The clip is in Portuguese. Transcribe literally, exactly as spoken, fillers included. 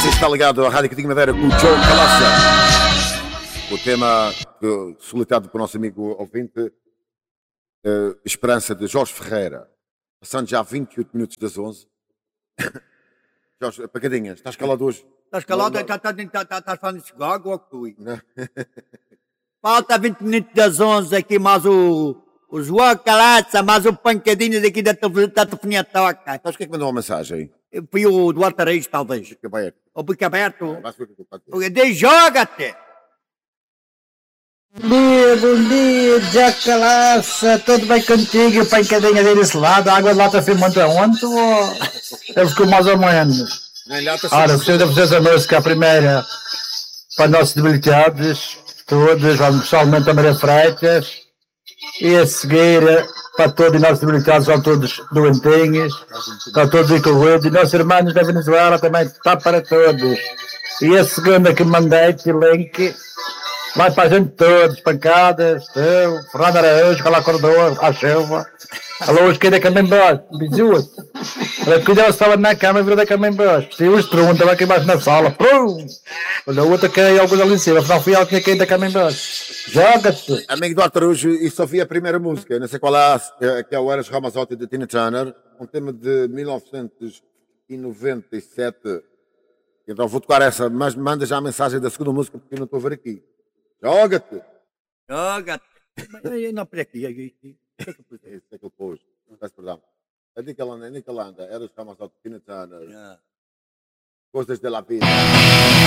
Você está ligado à Rádio Catinho Madeira com o Joe Calaça. O tema uh, solicitado pelo nosso amigo ouvinte, uh, Esperança, de Jorge Ferreira. Passando já vinte e oito minutos das onze. Jorge, apagadinhas, estás calado hoje? Estás calado? Estás falando de gago ou tu? Falta vinte minutos das onze aqui, mais o, o João Calaça, mais o pancadinho daqui da telefonia toca. Sabes quem é que mandou uma mensagem? Foi o Duarte Areis, talvez. Fica aberto. O bico aberto. Vai ser o que eu faço. De joga-te! Bom dia, bom dia, Jack Calaça, tudo bem contigo? Pancadinha aí desse lado, a água de lata foi muito ontem ou ele ficou mais ou menos? Ora, preciso de fazer essa música, a primeira para nossos debilitados, todos, vamos pessoalmente a Maria Freitas, e a seguir para todos os nossos debilitados, são todos doentinhos, estão todos incluídos, e nossos irmãos da Venezuela também está para todos. E a segunda que mandei, que link, vai para a gente todos, pancadas, eu, Fernando Araújo, que ela acordou à chuva. Alô, esquerda que embora, bijuas. Ela cuidava, estava na cama e virou da cama embora. Se os truntos, estava aqui embaixo na sala. Pum! Olha, a outra caiu alguns ali em cima, afinal fui ela que tinha caído da cama embora. Joga-te! Amigo do Araújo, e só vi a primeira música, não sei qual é, que é o Eras Ramazotti de Tina Turner, um tema de mil novecentos e noventa e sete. Então vou tocar essa, mas manda já a mensagem da segunda música porque eu não estou a ver aqui. Joga-te! Joga-te! Não, por aqui. O que é que eu pus? Isso é que eu pus. Peço perdão. A Nicolanda, a Nicolanda, era os Ramazotti de Tina Turner. Yeah. Coisas de la vida.